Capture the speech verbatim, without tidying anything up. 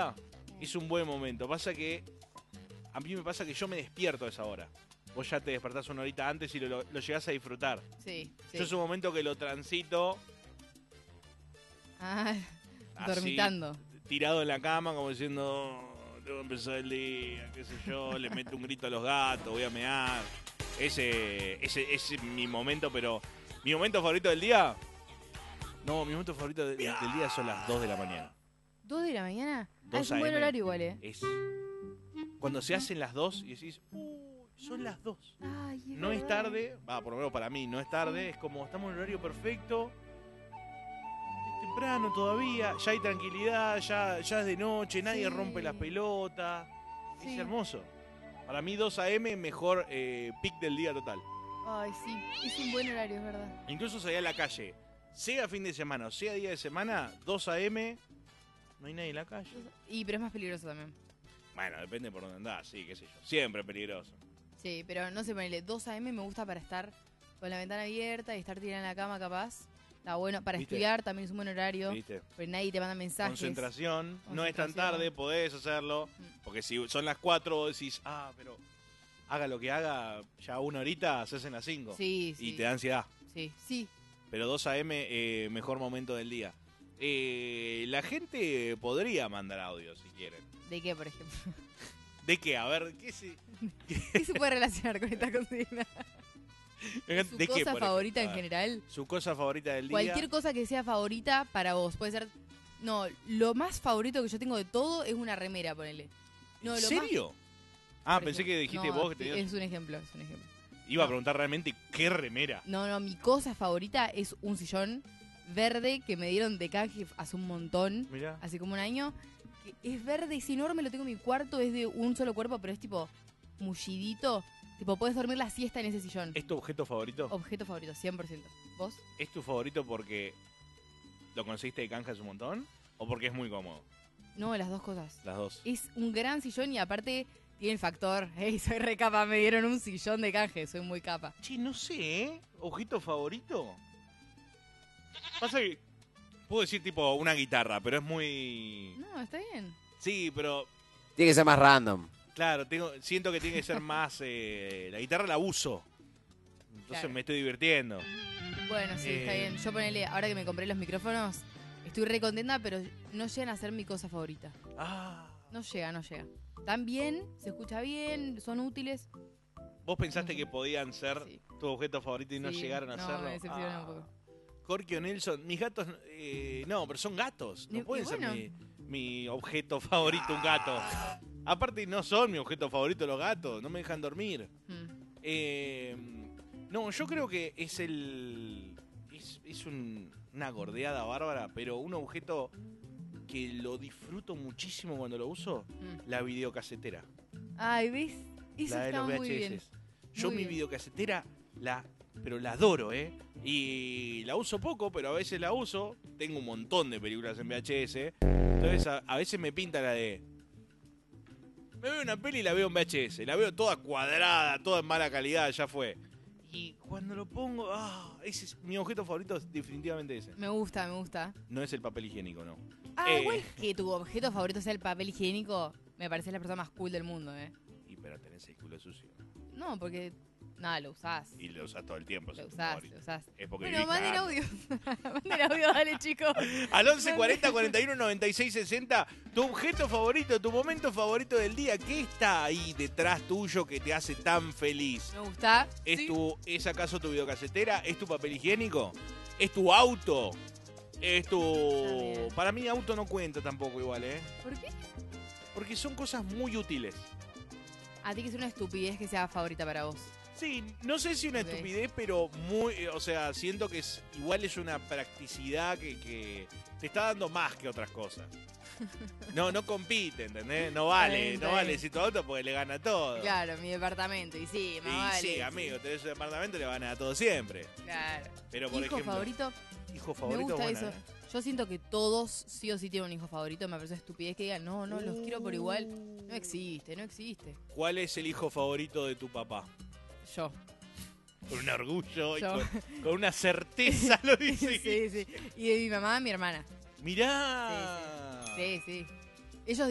día es un buen momento. Pasa que a mí me pasa que yo me despierto a esa hora. Vos ya te despertás una horita antes y lo, lo, lo llegás a disfrutar. Sí, sí. Yo es un momento que lo transito... Ah, así, dormitando. Tirado en la cama como diciendo... Tengo que empezar el día, qué sé yo, le meto un grito a los gatos, voy a mear. Ese, ese, ese es mi momento, pero... ¿Mi momento favorito del día? No, mi momento favorito de, del día son las dos de la mañana. ¿dos de la mañana? Ah, es dos un buen a eme horario igual, ¿eh? Es cuando se hacen las dos y decís, uy, son las dos. Ay, es No es verdad. tarde, va, por lo menos para mí, no es tarde, es como estamos en el horario perfecto. Es temprano todavía, ya hay tranquilidad, ya, ya es de noche, nadie Sí. rompe las pelotas. Sí. Es hermoso. Para mí dos a eme mejor eh, pic del día total. Ay, sí, es un buen horario, es verdad. Incluso salir a la calle, sea fin de semana o sea día de semana, dos a eme, no hay nadie en la calle. Y pero es más peligroso también. Bueno, depende por dónde andás, sí, qué sé yo. Siempre peligroso. Sí, pero no sé, ponele, dos a eme me gusta para estar con la ventana abierta y estar tirada en la cama capaz. Está bueno, para ¿Viste? estudiar también es un buen horario. ¿Viste? Porque nadie te manda mensajes. Concentración, no es tan Concentración. tarde, podés hacerlo. Mm. Porque si son las cuatro, vos decís, ah, pero haga lo que haga, ya una horita haces en las cinco. Sí, sí. Y te da ansiedad. Sí, sí. Pero dos a eme, eh, mejor momento del día. Eh, la gente podría mandar audio si quieren. ¿De qué, por ejemplo? ¿De qué? A ver, ¿qué se, ¿Qué se puede relacionar con esta consigna? ¿Su ¿De qué, cosa por favorita ejemplo? en A ver, general? Su cosa favorita del día. Cualquier cosa que sea favorita para vos. Puede ser... No, lo más favorito que yo tengo de todo es una remera, ponele. No, ¿En lo serio? Más... Ah, Por pensé ejemplo. que dijiste No, vos que sí, tenías... Es un ejemplo, es un ejemplo. Iba a no. preguntar realmente qué remera. No, no, mi cosa favorita es un sillón verde que me dieron de canje hace un montón, Mirá. hace como un año. Que es verde, es enorme, lo tengo en mi cuarto, es de un solo cuerpo, pero es tipo mullidito. Tipo, puedes dormir la siesta en ese sillón. ¿Es tu objeto favorito? Objeto favorito, cien por ciento. ¿Vos? ¿Es tu favorito porque lo conseguiste de canja hace un montón? ¿O porque es muy cómodo? No, las dos cosas. Las dos. Es un gran sillón y aparte tiene el factor, hey, soy re capa, me dieron un sillón de canje, soy muy capa. Che, no sé, ¿eh? ¿Objeto favorito? Pasa que puedo decir tipo una guitarra, pero es muy... No, está bien. Sí, pero Tiene que ser más random. claro, tengo, siento que tiene que ser más... eh, la guitarra la uso. Entonces Claro. me estoy divirtiendo. Bueno, sí, está Eh. bien. Yo ponele, ahora que me compré los micrófonos, estoy re contenta, pero no llegan a ser mi cosa favorita. Ah. No llega, no llega. Están bien, se escucha bien, son útiles. ¿Vos pensaste que podían ser Sí. tu objeto favorito y no Sí, llegaron a no, serlo? me decepcionó Ah. un poco. Jorge o Nelson, mis gatos... eh, no, pero son gatos. No Y- y pueden bueno. ser mi, mi objeto favorito un gato. Aparte no son mi objeto favorito los gatos. No me dejan dormir. Mm. Eh, no, yo creo que es el... Es, es un- una gordeada bárbara, pero un objeto que lo disfruto muchísimo cuando lo uso, Mm. la videocasetera. Ay, ¿ves? Eso La de está los muy bien. V H S. Yo Muy mi bien. videocasetera la... Pero la adoro, ¿eh? Y la uso poco, pero a veces la uso. Tengo un montón de películas en V H S. Entonces a, a veces me pinta la de... Me veo una peli y la veo en V H S. La veo toda cuadrada, toda en mala calidad, ya fue. Y cuando lo pongo... Ah, ese es mi objeto favorito, es definitivamente ese. Me gusta, me gusta. No es el papel higiénico, no. Ah, Eh. igual que tu objeto favorito sea el papel higiénico, me parece la persona más cool del mundo, ¿eh? Y pero tenés el culo sucio. No, porque... Nada, lo usás. Y lo usás todo el tiempo. Lo ese es tu usás, favorito. lo usás. Es porque Bueno, vivís manden cagando. audio. Manden audio, dale, chicos. Al once cuarenta cuarenta y uno noventa y seis sesenta, tu objeto favorito, tu momento favorito del día, ¿qué está ahí detrás tuyo que te hace tan feliz? Me gusta. ¿Es, Sí. tu, ¿Es acaso tu videocasetera? ¿Es tu papel higiénico? ¿Es tu auto? ¿Es tu...? Está bien. Para mí auto no cuenta tampoco igual, ¿eh? ¿Por qué? Porque son cosas muy útiles. A ti que es una estupidez que sea favorita para vos. Sí, no sé si una Ok. estupidez, pero muy, eh, o sea, siento que es igual es una practicidad que, que te está dando más que otras cosas. No, no compite, ¿entendés? No vale, bien, está no vale bien. si tu auto porque le gana todo. Claro, mi departamento. Y sí, más Y vale. sí, amigo, tenés un departamento y le van a todo siempre. Claro. Pero por Hijo ejemplo, favorito. hijo favorito, me gusta buena, eso. ¿eh? Yo siento que todos sí o sí tienen un hijo favorito. Me parece estupidez que digan, no, no, los quiero por igual. No existe, no existe. ¿Cuál es el hijo favorito de tu papá? Yo. Con un orgullo y Yo. con, con una certeza lo dice. sí, sí. Y de mi mamá, mi hermana. Mirá. Sí, sí. Ellos